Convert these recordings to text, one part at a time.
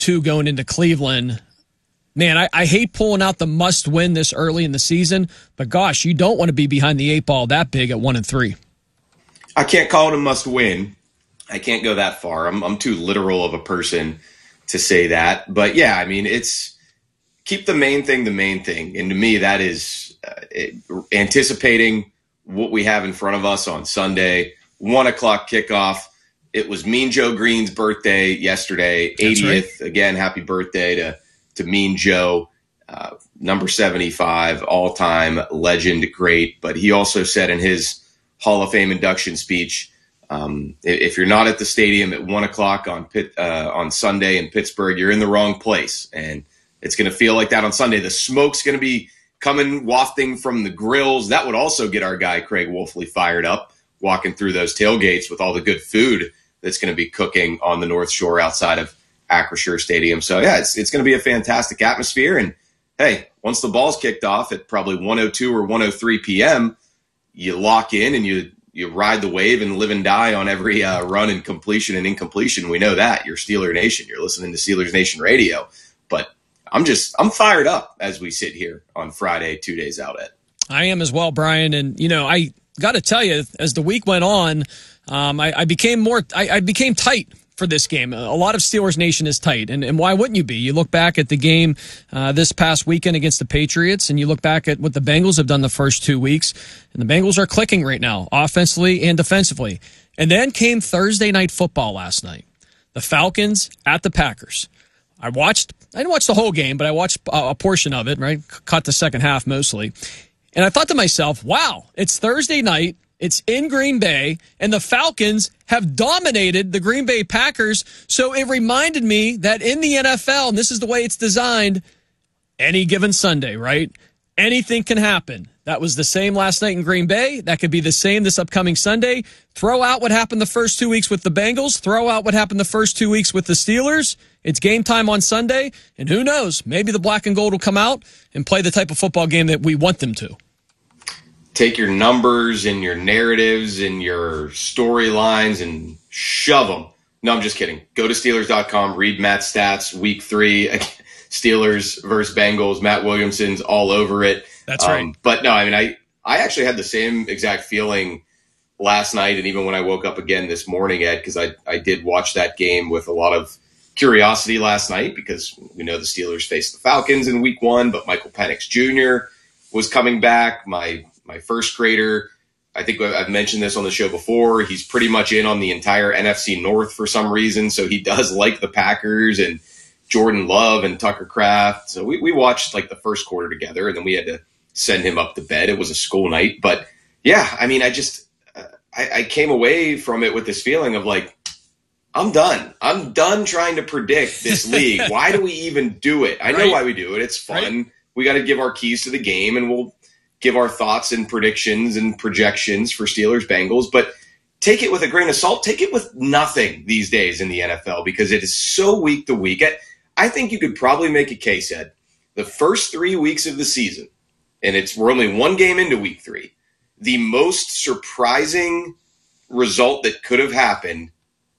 2 going into Cleveland. Man, I hate pulling out the must win this early in the season, but gosh, you don't want to be behind the 8 ball that big at 1-3. I can't call it a must win. I can't go that far. I'm too literal of a person to say that. But yeah, I mean, it's keep the main thing. And to me, that is anticipating what we have in front of us on Sunday, 1:00 kickoff. It was Mean Joe Green's birthday yesterday, 80th. Right. Again, happy birthday to Mean Joe, number 75, all-time legend, great. But he also said in his Hall of Fame induction speech, if you're not at the stadium at 1:00 on Sunday in Pittsburgh, you're in the wrong place. And it's going to feel like that on Sunday. The smoke's going to be coming, wafting from the grills. That would also get our guy Craig Wolfley fired up, walking through those tailgates with all the good food that's going to be cooking on the North Shore outside of Acrisure Stadium. So, yeah, it's going to be a fantastic atmosphere. And, hey, once the ball's kicked off at probably 1:02 or 1:03 p.m., you lock in and you ride the wave and live and die on every run and completion and incompletion. We know that. You're Steeler Nation. You're listening to Steelers Nation Radio. But I'm fired up as we sit here on Friday, 2 days out at. I am as well, Brian. And, I got to tell you, as the week went on, I became tight for this game. A lot of Steelers Nation is tight. And why wouldn't you be? You look back at the game this past weekend against the Patriots, and you look back at what the Bengals have done the first 2 weeks, and the Bengals are clicking right now, offensively and defensively. And then came Thursday Night Football last night. The Falcons at the Packers. I didn't watch the whole game, but I watched a portion of it, right? Caught the second half mostly. And I thought to myself, wow, it's Thursday night. It's in Green Bay, and the Falcons have dominated the Green Bay Packers. So it reminded me that in the NFL, and this is the way it's designed, any given Sunday, right? Anything can happen. That was the same last night in Green Bay. That could be the same this upcoming Sunday. Throw out what happened the first 2 weeks with the Bengals. Throw out what happened the first 2 weeks with the Steelers. It's game time on Sunday, and who knows? Maybe the black and gold will come out and play the type of football game that we want them to. Take your numbers and your narratives and your storylines and shove them. No, I'm just kidding. Go to Steelers.com, read Matt's stats, week 3, Steelers versus Bengals. Matt Williamson's all over it. That's right. But no, I mean, I actually had the same exact feeling last night and even when I woke up again this morning, Ed, because I did watch that game with a lot of curiosity last night because we know the Steelers faced the Falcons in week 1, but Michael Penix Jr. was coming back. My first grader, I think I've mentioned this on the show before, he's pretty much in on the entire NFC North for some reason, so he does like the Packers and Jordan Love and Tucker Kraft. So we watched like the first quarter together, and then we had to send him up to bed. It was a school night. But, yeah, I mean, I came away from it with this feeling of like, I'm done. I'm done trying to predict this league. Why do we even do it? I know why we do it. It's fun. Right. We got to give our keys to the game, and we'll give our thoughts and predictions and projections for Steelers Bengals, but take it with a grain of salt. Take it with nothing these days in the NFL because it is so week to week. I think you could probably make a case, Ed, the first 3 weeks of the season, and we're only one game into week 3, the most surprising result that could have happened.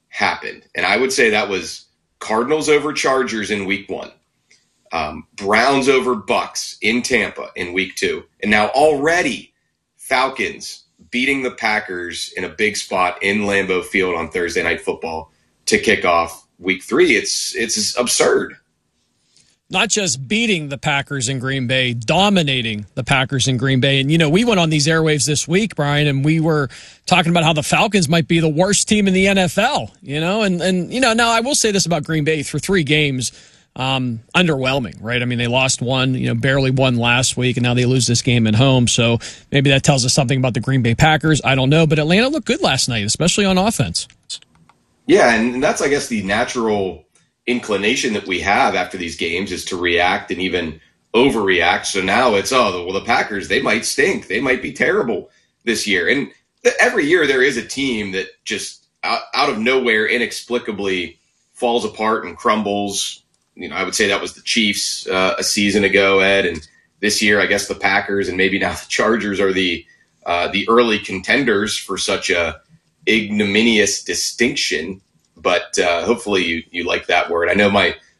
And I would say that was Cardinals over Chargers in week 1. Browns over Bucks in Tampa in week 2. And now already Falcons beating the Packers in a big spot in Lambeau Field on Thursday Night Football to kick off week 3. It's absurd. Not just beating the Packers in Green Bay, dominating the Packers in Green Bay. And, we went on these airwaves this week, Brian, and we were talking about how the Falcons might be the worst team in the NFL, and now I will say this about Green Bay through 3 games. Underwhelming, right? I mean, they lost one, barely won last week, and now they lose this game at home. So maybe that tells us something about the Green Bay Packers. I don't know, but Atlanta looked good last night, especially on offense. Yeah, and that's, I guess, the natural inclination that we have after these games is to react and even overreact. So now it's, the Packers, they might stink. They might be terrible this year. And every year there is a team that just out of nowhere inexplicably falls apart and crumbles. I would say that was the Chiefs a season ago, Ed, and this year, I guess the Packers and maybe now the Chargers are the early contenders for such a ignominious distinction. But hopefully you like that word. I know my